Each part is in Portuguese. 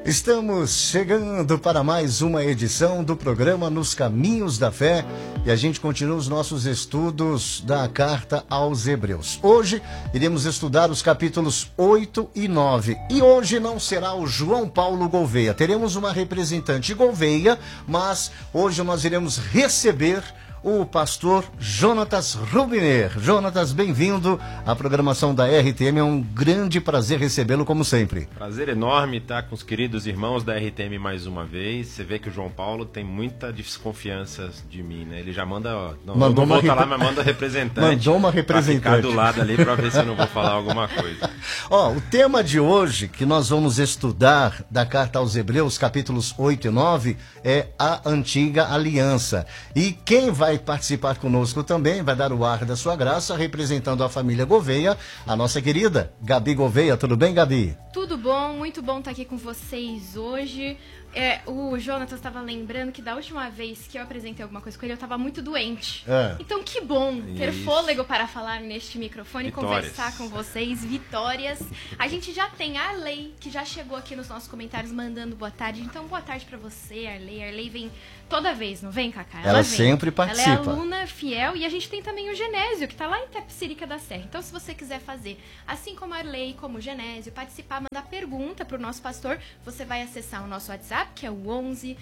Estamos chegando para mais uma edição do programa Nos Caminhos da Fé e a gente continua os nossos estudos da Carta aos Hebreus. Hoje iremos estudar os capítulos 8 e 9 e hoje não será o João Paulo Gouveia, teremos uma representante Gouveia, mas hoje nós iremos receber o pastor Jonatas Rubiner. Jonatas, bem-vindo à programação da RTM, é um grande prazer recebê-lo como sempre. Prazer enorme estar com os queridos irmãos da RTM mais uma vez. Você vê que o João Paulo tem muita desconfiança de mim, né? Ele já manda, ó, não, mandou uma lá, mas manda representante. Mandou uma representante. Pra ficar do lado ali para ver se eu não vou falar alguma coisa. Ó, o tema de hoje que nós vamos estudar da Carta aos Hebreus, capítulos 8 e 9, é a Antiga Aliança. E quem vai participar conosco também, vai dar o ar da sua graça, representando a família Gouveia, a nossa querida Gabi Gouveia. Tudo bem, Gabi? Tudo bom, muito bom estar aqui com vocês hoje. O Jonatas estava lembrando que da última vez que eu apresentei alguma coisa com ele, eu estava muito doente. Então que bom ter fôlego para falar neste microfone e conversar com vocês. Vitórias. A gente já tem a Arley, que já chegou aqui nos nossos comentários mandando boa tarde. Então boa tarde para você, Arley. Arley vem toda vez, não vem, Cacá? Ela vem. Sempre participa. Ela é aluna fiel e a gente tem também o Genésio, que está lá em Itapecerica da Serra. Então se você quiser fazer, assim como a Arley, como o Genésio, participar, mandar pergunta para o nosso pastor, você vai acessar o nosso WhatsApp, que é o 11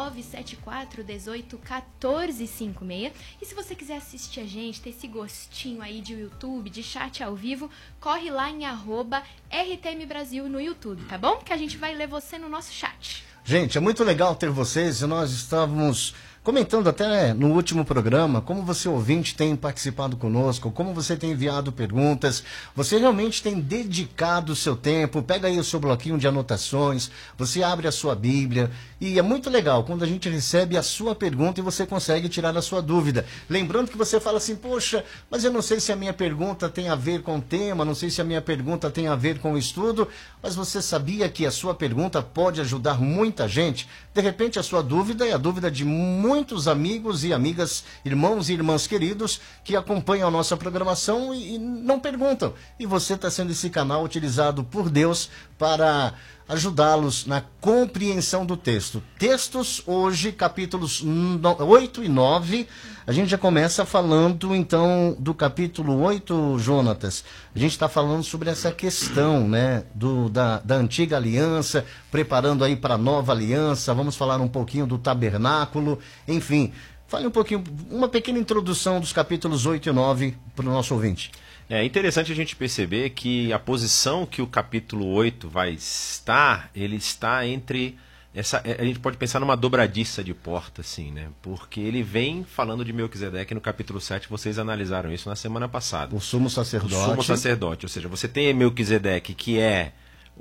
974 18 14 56. E se você quiser assistir a gente, ter esse gostinho aí de YouTube, de chat ao vivo, corre lá em @RTM Brasil no YouTube, tá bom? Que a gente vai ler você no nosso chat. Gente, é muito legal ter vocês e nós estávamos comentando até no último programa como você, ouvinte, tem participado conosco, como você tem enviado perguntas, você realmente tem dedicado o seu tempo, pega aí o seu bloquinho de anotações, você abre a sua Bíblia e é muito legal quando a gente recebe a sua pergunta e você consegue tirar a sua dúvida. Lembrando que você fala assim, poxa, mas eu não sei se a minha pergunta tem a ver com o tema, não sei se a minha pergunta tem a ver com o estudo, mas você sabia que a sua pergunta pode ajudar muita gente? De repente a sua dúvida é a dúvida de muitos amigos e amigas, irmãos e irmãs queridos que acompanham a nossa programação e não perguntam. E você está sendo esse canal utilizado por Deus para ajudá-los na compreensão do texto. Textos hoje, capítulos 8 e 9. A gente já começa falando, então, do capítulo 8, Jonatas. A gente está falando sobre essa questão, né, da antiga aliança, preparando aí para a nova aliança. Vamos falar um pouquinho do tabernáculo. Enfim, fale um pouquinho, uma pequena introdução dos capítulos 8 e 9 para o nosso ouvinte. É interessante a gente perceber que a posição que o capítulo 8 vai estar, ele está entre... a gente pode pensar numa dobradiça de porta, assim, né? Porque ele vem falando de Melquisedeque no capítulo 7, vocês analisaram isso na semana passada. O sumo sacerdote. O sumo sacerdote, ou seja, você tem Melquisedeque, que é...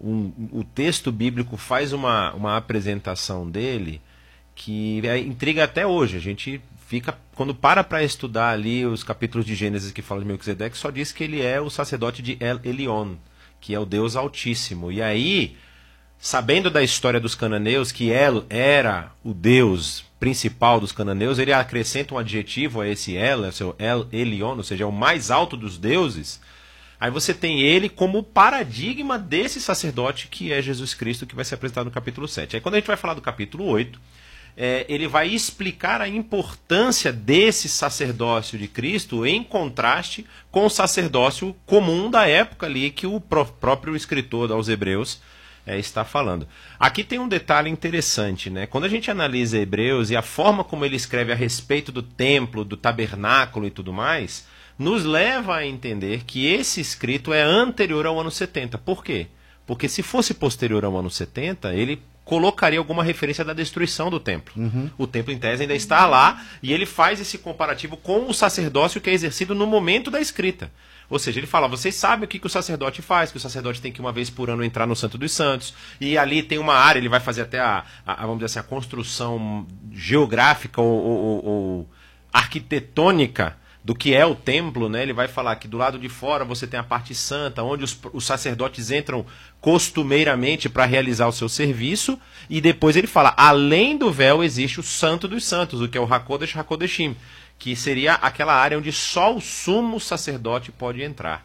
o texto bíblico faz uma apresentação dele que intriga até hoje. A gente fica... Quando para estudar ali os capítulos de Gênesis que falam de Melquisedeque, só diz que ele é o sacerdote de El Elyon, que é o Deus Altíssimo. E aí... Sabendo da história dos cananeus, que El era o Deus principal dos cananeus, ele acrescenta um adjetivo a esse El, é o seu El Elyon, ou seja, é o mais alto dos deuses. Aí você tem ele como paradigma desse sacerdote que é Jesus Cristo, que vai ser apresentado no capítulo 7. Aí quando a gente vai falar do capítulo 8, ele vai explicar a importância desse sacerdócio de Cristo em contraste com o sacerdócio comum da época ali que o próprio escritor aos Hebreus está falando. Aqui tem um detalhe interessante, né? Quando a gente analisa Hebreus e a forma como ele escreve a respeito do templo, do tabernáculo e tudo mais, nos leva a entender que esse escrito é anterior ao ano 70. Por quê? Porque se fosse posterior ao ano 70, ele colocaria alguma referência da destruição do templo. O templo, em tese, ainda está lá e ele faz esse comparativo com o sacerdócio que é exercido no momento da escrita. Ou seja, ele fala, vocês sabem o que o sacerdote faz, que o sacerdote tem que uma vez por ano entrar no Santo dos Santos, e ali tem uma área, ele vai fazer até vamos dizer assim, a construção geográfica ou arquitetônica do que é o templo, né? Ele vai falar que do lado de fora você tem a parte santa, onde os sacerdotes entram costumeiramente para realizar o seu serviço, e depois ele fala, além do véu existe o Santo dos Santos, o que é o Hakodesh HaKodeshim, que seria aquela área onde só o sumo sacerdote pode entrar.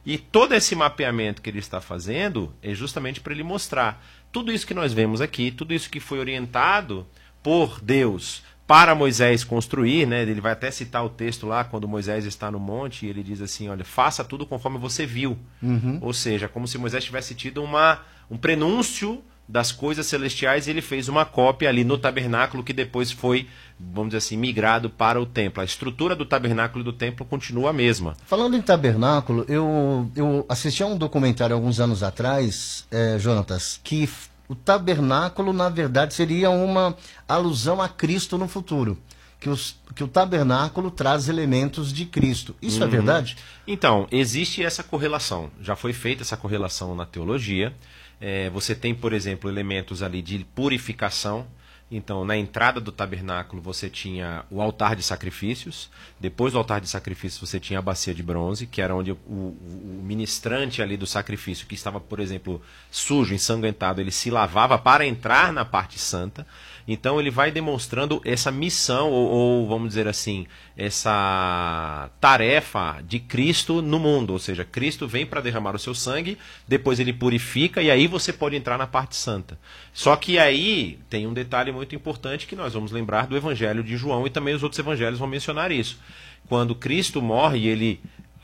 E todo esse mapeamento que ele está fazendo é justamente para ele mostrar tudo isso que nós vemos aqui, tudo isso que foi orientado por Deus para Moisés construir, né? Ele vai até citar o texto lá, quando Moisés está no monte, e ele diz assim, olha, faça tudo conforme você viu. Ou seja, como se Moisés tivesse tido um prenúncio das coisas celestiais, e ele fez uma cópia ali no tabernáculo, que depois foi, vamos dizer assim, migrado para o templo. A estrutura do tabernáculo e do templo continua a mesma. Falando em tabernáculo, eu assisti a um documentário alguns anos atrás, Jonatas, que o tabernáculo, na verdade, seria uma alusão a Cristo no futuro. Que o tabernáculo traz elementos de Cristo. Isso é verdade? Então, existe essa correlação. Já foi feita essa correlação na teologia. Você tem, por exemplo, elementos ali de purificação. Então, na entrada do tabernáculo, você tinha o altar de sacrifícios. Depois do altar de sacrifícios, você tinha a bacia de bronze, que era onde o ministrante ali do sacrifício, que estava, por exemplo, sujo, ensanguentado, ele se lavava para entrar na parte santa. Então, ele vai demonstrando essa missão, ou vamos dizer assim, essa tarefa de Cristo no mundo. Ou seja, Cristo vem para derramar o seu sangue, depois ele purifica, e aí você pode entrar na parte santa. Só que aí tem um detalhe muito importante que nós vamos lembrar do Evangelho de João, e também os outros evangelhos vão mencionar isso. Quando Cristo morre e ele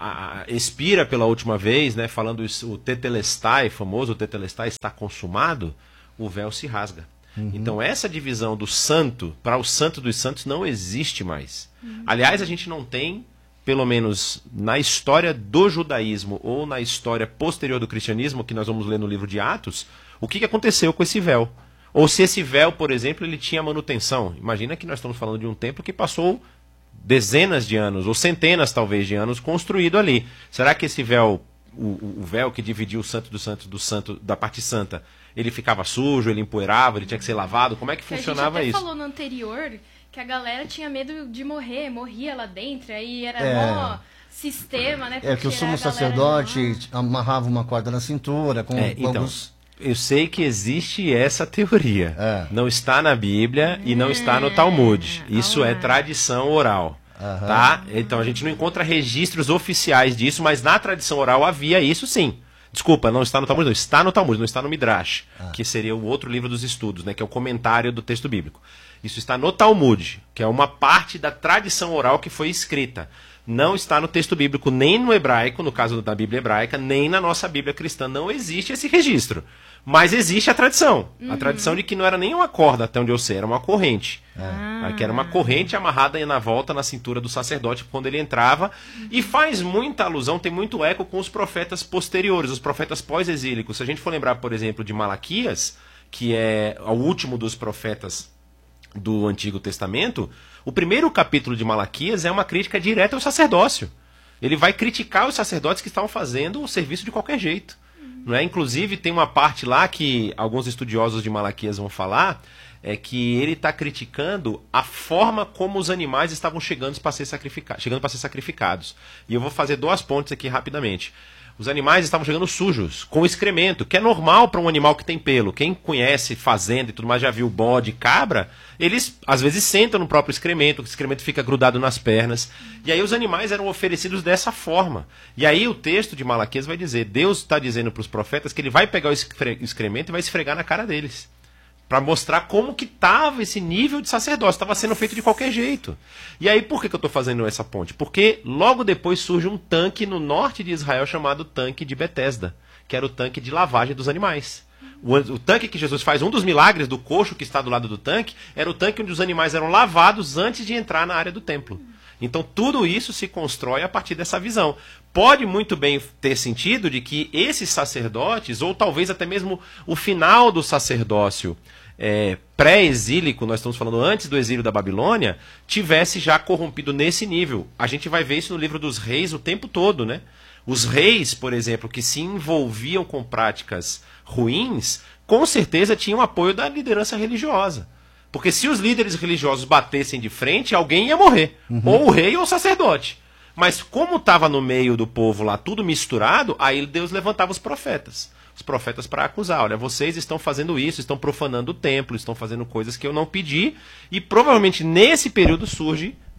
expira pela última vez, né, falando isso, o tetelestai, famoso, o tetelestai está consumado, o véu se rasga. Então essa divisão do santo para o santo dos santos não existe mais. Aliás, a gente não tem, pelo menos na história do judaísmo ou na história posterior do cristianismo, que nós vamos ler no livro de Atos, o que aconteceu com esse véu. Ou se esse véu, por exemplo, ele tinha manutenção. Imagina que nós estamos falando de um templo que passou dezenas de anos, ou centenas talvez de anos, construído ali. Será que esse véu, o véu que dividia o santo do santo da parte santa, ele ficava sujo, ele empoeirava, ele tinha que ser lavado? Como é que funcionava isso? A gente até falou no anterior que a galera tinha medo de morria lá dentro, aí era mó sistema, né? Que o sumo sacerdote amarrava uma corda na cintura com alguns... Eu sei que existe essa teoria. Não está na Bíblia e não está no Talmud. Isso é tradição oral. Tá? Então a gente não encontra registros oficiais disso, mas na tradição oral havia isso sim. Desculpa, não está no Talmud, não. Está no Talmud, não está no Midrash, que seria o outro livro dos estudos, né, que é o comentário do texto bíblico. Isso está no Talmud, que é uma parte da tradição oral que foi escrita. Não está no texto bíblico, nem no hebraico, no caso da Bíblia hebraica, nem na nossa Bíblia cristã. Não existe esse registro. Mas existe a tradição. A tradição de que não era nem uma corda, até onde eu sei, era uma corrente. Que era uma corrente amarrada na volta na cintura do sacerdote quando ele entrava. E faz muita alusão, tem muito eco com os profetas posteriores, os profetas pós-exílicos. Se a gente for lembrar, por exemplo, de Malaquias, que é o último dos profetas do Antigo Testamento, o primeiro capítulo de Malaquias é uma crítica direta ao sacerdócio. Ele vai criticar os sacerdotes que estavam fazendo o serviço de qualquer jeito. Não é? Inclusive, tem uma parte lá que alguns estudiosos de Malaquias vão falar, que ele está criticando a forma como os animais estavam chegando para ser sacrificados. E eu vou fazer 2 pontos aqui rapidamente. Os animais estavam chegando sujos, com excremento, que é normal para um animal que tem pelo. Quem conhece fazenda e tudo mais, já viu bode, cabra, eles às vezes sentam no próprio excremento, o excremento fica grudado nas pernas. E aí os animais eram oferecidos dessa forma. E aí o texto de Malaquias vai dizer, Deus está dizendo para os profetas que ele vai pegar o excremento e vai esfregar na cara deles. Para mostrar como que estava esse nível de sacerdócio, estava sendo feito de qualquer jeito. E aí por que eu estou fazendo essa ponte? Porque logo depois surge um tanque no norte de Israel chamado tanque de Betesda, que era o tanque de lavagem dos animais. O tanque que Jesus faz, um dos milagres do coxo que está do lado do tanque, era o tanque onde os animais eram lavados antes de entrar na área do templo. Então tudo isso se constrói a partir dessa visão. Pode muito bem ter sentido de que esses sacerdotes, ou talvez até mesmo o final do sacerdócio pré-exílico, nós estamos falando antes do exílio da Babilônia, tivesse já corrompido nesse nível. A gente vai ver isso no livro dos reis o tempo todo, né? Os reis, por exemplo, que se envolviam com práticas ruins, com certeza tinham apoio da liderança religiosa. Porque se os líderes religiosos batessem de frente, alguém ia morrer. Ou o rei ou o sacerdote. Mas como estava no meio do povo lá, tudo misturado, aí Deus levantava os profetas. Os profetas para acusar. Olha, vocês estão fazendo isso, estão profanando o templo, estão fazendo coisas que eu não pedi. E provavelmente nesse período surge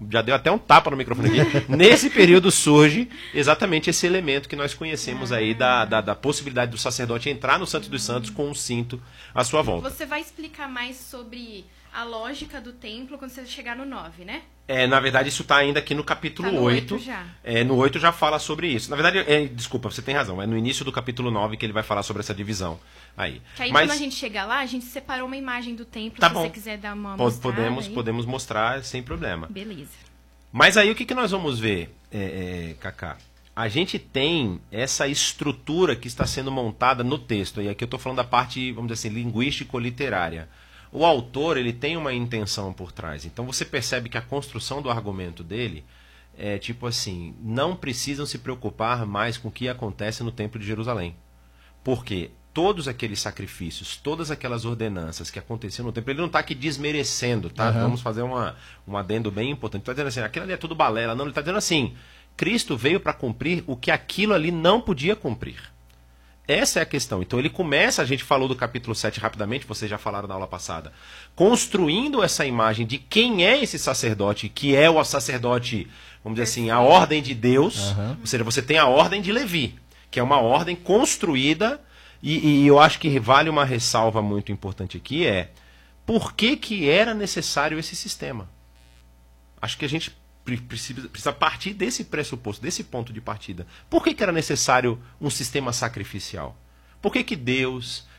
já deu até um tapa no microfone aqui. Nesse período surge exatamente esse elemento que nós conhecemos aí da possibilidade do sacerdote entrar no Santo dos Santos com um cinto à sua volta. Você vai explicar mais sobre a lógica do templo quando você chegar no 9, né? Na verdade, isso está ainda aqui no capítulo Tá no 8. 8 já. No 8 já fala sobre isso. Na verdade, desculpa, você tem razão. É no início do capítulo 9 que ele vai falar sobre essa divisão. Aí. Que aí Mas, quando a gente chegar lá, a gente separou uma imagem do templo, tá se bom. você quiser dar uma mostrada aí. Podemos mostrar sem problema. Beleza. Mas aí o que nós vamos ver, Cacá? A gente tem essa estrutura que está sendo montada no texto. E aqui eu estou falando da parte, vamos dizer assim, linguístico-literária. O autor, ele tem uma intenção por trás. Então você percebe que a construção do argumento dele é tipo assim, não precisam se preocupar mais com o que acontece no Templo de Jerusalém. Porque todos aqueles sacrifícios, todas aquelas ordenanças que aconteciam no templo, ele não está aqui desmerecendo, tá? Uhum. Vamos fazer um adendo bem importante. Ele está dizendo assim, aquilo ali é tudo balela. Não, ele está dizendo assim, Cristo veio para cumprir o que aquilo ali não podia cumprir. Essa é a questão. Então ele começa, a gente falou do capítulo 7 rapidamente, vocês já falaram na aula passada, construindo essa imagem de quem é esse sacerdote, que é o sacerdote, vamos dizer assim, a ordem de Deus. Uhum. Ou seja, você tem a ordem de Levi, que é uma ordem construída, e eu acho que vale uma ressalva muito importante aqui, por que era necessário esse sistema? Acho que a gente precisa partir desse pressuposto, desse ponto de partida. Por que era necessário um sistema sacrificial? Por que Deus,